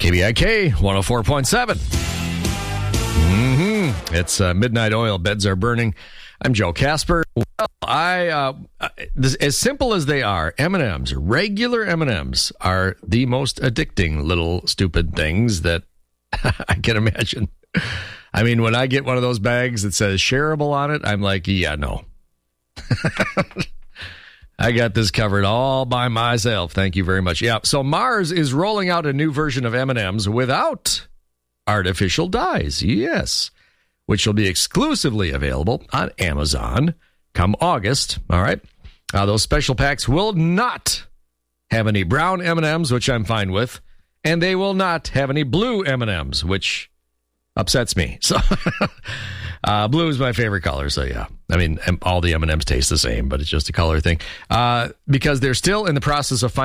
KBIK 104.7. It's Midnight Oil. Beds are burning. I'm Joe Casper. Well, as simple as they are, M&Ms, regular M&Ms, are the most addicting little stupid things that I can imagine. I mean, when I get one of those bags that says shareable on it, I'm like, yeah, no. I got this covered all by myself. Thank you very much. Yeah, so Mars is rolling out a new version of M&Ms without artificial dyes. Yes, which will be exclusively available on Amazon come August. All right. Those special packs will not have any brown M&Ms, which I'm fine with, and they will not have any blue M&Ms, which upsets me. So blue is my favorite color. So, yeah, I mean, all the M&Ms taste the same, but it's just a color thing because they're still in the process of finding